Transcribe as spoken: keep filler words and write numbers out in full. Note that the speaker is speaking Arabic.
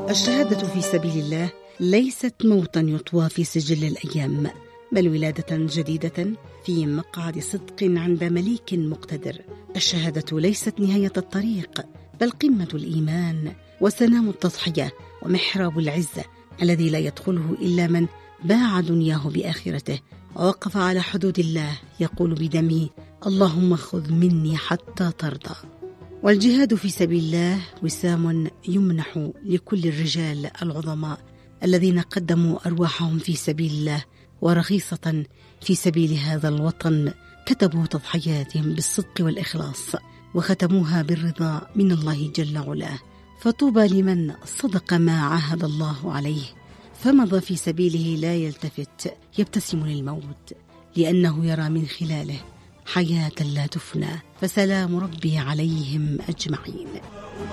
الشهادة في سبيل الله ليست موتا يطوى في سجل الأيام، بل ولادة جديدة في مقعد صدق عند مليك مقتدر. الشهادة ليست نهاية الطريق، بل قمة الإيمان وسنام التضحية ومحراب العزة الذي لا يدخله إلا من باع دنياه بآخرته ووقف على حدود الله يقول بدمه: اللهم خذ مني حتى ترضى. والجهاد في سبيل الله وسام يمنح لكل الرجال العظماء الذين قدموا أرواحهم في سبيل الله، ورخيصة في سبيل هذا الوطن كتبوا تضحياتهم بالصدق والإخلاص وختموها بالرضا من الله جل علاه. فطوبى لمن صدق ما عاهد الله عليه فمضى في سبيله لا يلتفت يبتسم للموت، لأنه يرى من خلاله حياة لا تفنى، فسلام ربي عليهم أجمعين.